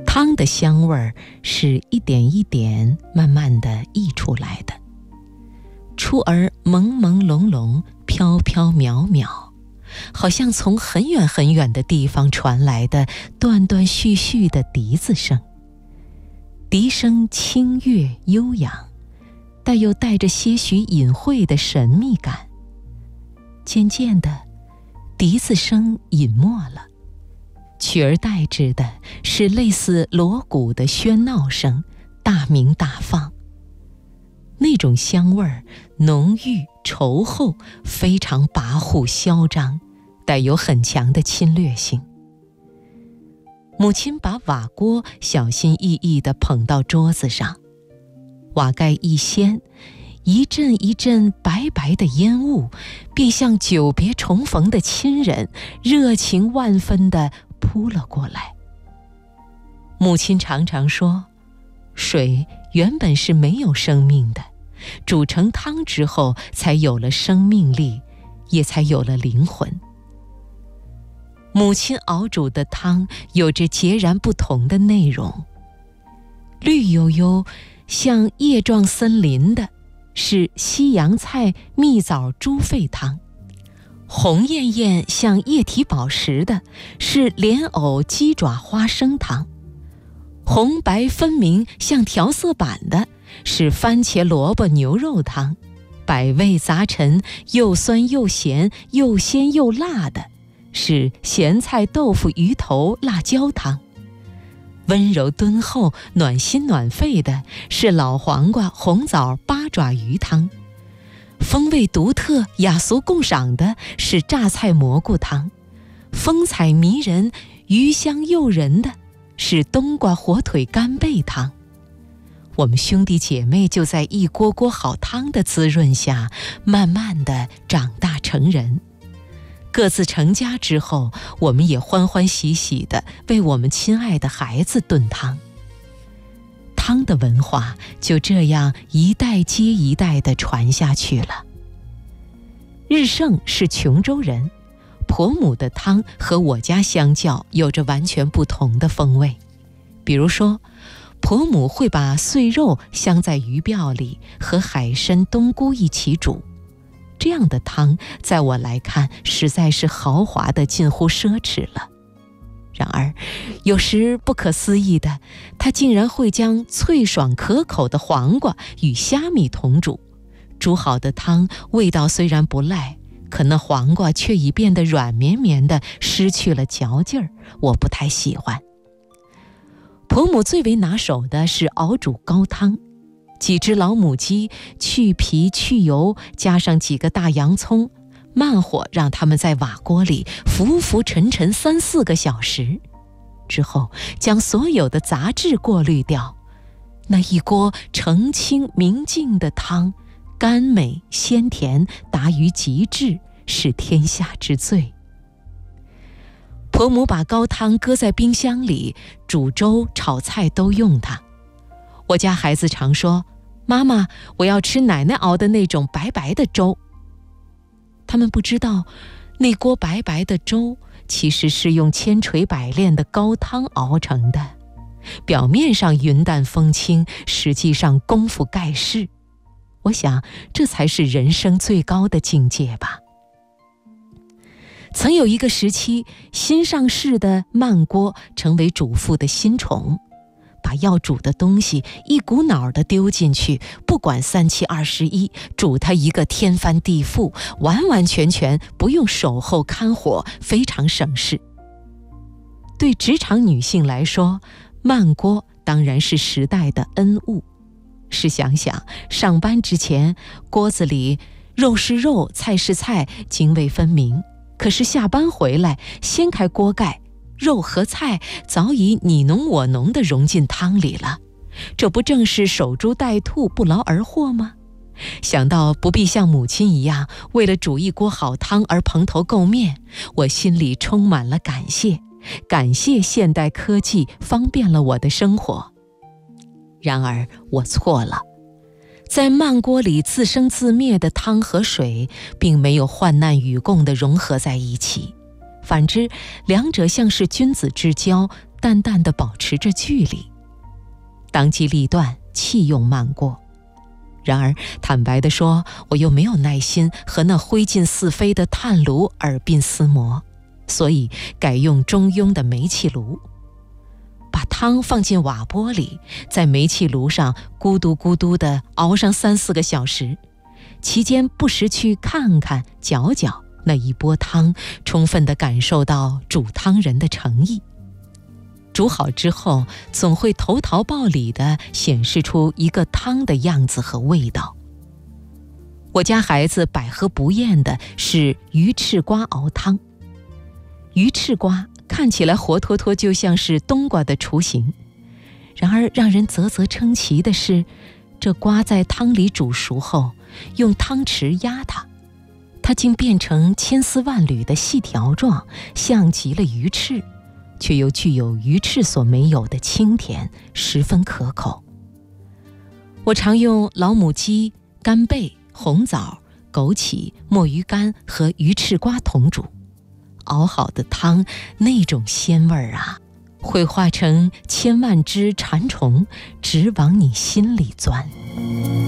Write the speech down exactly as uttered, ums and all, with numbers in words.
汤的香味儿是一点一点慢慢地溢出来的，初而朦朦胧胧，飘飘渺渺，好像从很远很远的地方传来的断断续续的笛子声。笛声清越悠扬，但又带着些许隐晦的神秘感。渐渐的，笛子声隐没了，取而代之的是类似锣鼓的喧闹声，大鸣大放。那种香味儿浓郁稠厚，非常跋扈嚣张，带有很强的侵略性。母亲把瓦锅小心翼翼地捧到桌子上，瓦盖一掀，一阵一阵白白的烟雾，便像久别重逢的亲人，热情万分地扑了过来。母亲常常说，水原本是没有生命的，煮成汤之后才有了生命力，也才有了灵魂。母亲熬煮的汤有着截然不同的内容，绿油油像叶状森林的是西洋菜蜜枣猪肺汤，红艳艳像液体宝石的是莲藕鸡爪花生汤，红白分明像调色板的是番茄萝卜牛肉汤，百味杂陈，又酸又咸，又鲜又辣的是咸菜豆腐鱼头辣椒汤，温柔敦厚暖心暖肺的是老黄瓜红枣八爪鱼汤，风味独特雅俗共赏的是榨菜蘑菇汤，风采迷人鱼香诱人的是冬瓜火腿干贝汤。我们兄弟姐妹就在一锅锅好汤的滋润下，慢慢地长大成人。各自成家之后，我们也欢欢喜喜地为我们亲爱的孩子炖汤。汤的文化就这样一代接一代地传下去了。日盛是琼州人，婆母的汤和我家相较有着完全不同的风味。比如说，婆母会把碎肉镶在鱼鳔里，和海参冬菇一起煮，这样的汤在我来看实在是豪华的近乎奢侈了。然而有时不可思议的，他竟然会将脆爽可口的黄瓜与虾米同煮，煮好的汤味道虽然不赖，可那黄瓜却已变得软绵绵的，失去了嚼劲儿，我不太喜欢。婆母最为拿手的是熬煮高汤，几只老母鸡去皮去油，加上几个大洋葱，慢火让它们在瓦锅里浮浮沉沉三四个小时，之后将所有的杂质过滤掉，那一锅澄清明净的汤，甘美鲜甜，达于极致，是天下之最。婆母把高汤搁在冰箱里，煮粥炒菜都用它。我家孩子常说，妈妈，我要吃奶奶熬的那种白白的粥。他们不知道，那锅白白的粥其实是用千锤百炼的高汤熬成的，表面上云淡风轻，实际上功夫盖世。我想这才是人生最高的境界吧。曾有一个时期，新上市的慢锅成为主妇的新宠，把要煮的东西一股脑地丢进去，不管三七二十一，煮它一个天翻地覆，完完全全不用守候看火，非常省事。对职场女性来说，慢锅当然是时代的恩物。试想想，上班之前锅子里肉是肉，菜是菜，泾渭分明，可是下班回来，掀开锅盖，肉和菜早已你侬我侬地融进汤里了，这不正是守株待兔，不劳而获吗？想到不必像母亲一样为了煮一锅好汤而蓬头垢面，我心里充满了感谢，感谢现代科技方便了我的生活。然而我错了，在慢锅里自生自灭的汤和水并没有患难与共地融合在一起，反之两者像是君子之交， 淡淡地保持着距离。当机立断，弃用慢过。然而坦白地说，我又没有耐心和那灰烬四飞的炭炉耳鬓厮磨，所以改用中庸的煤气炉。把汤放进瓦钵里，在煤气炉上咕嘟咕嘟地熬上三四个小时，期间不时去看看搅搅那一锅汤，充分地感受到煮汤人的诚意。煮好之后，总会投桃报李地显示出一个汤的样子和味道。我家孩子百喝不厌的是鱼翅瓜熬汤。鱼翅瓜看起来活脱脱就像是冬瓜的雏形，然而让人啧啧称奇的是，这瓜在汤里煮熟后，用汤匙压它，它竟变成千丝万缕的细条状，像极了鱼翅，却又具有鱼翅所没有的清甜，十分可口。我常用老母鸡、干贝、红枣、枸杞、墨鱼干和鱼翅瓜同煮，熬好的汤，那种鲜味儿啊，会化成千万只馋虫，直往你心里钻。